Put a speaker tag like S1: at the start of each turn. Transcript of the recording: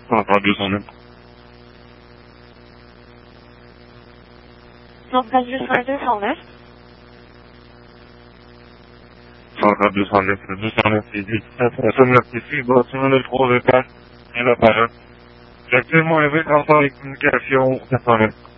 S1: Central 209.
S2: Central 209.
S1: Central 209, le 209 est 17, la personne rectifie, bâtiment de 3 étages, et l'appareil. J'ai actuellement avec en communication, 409.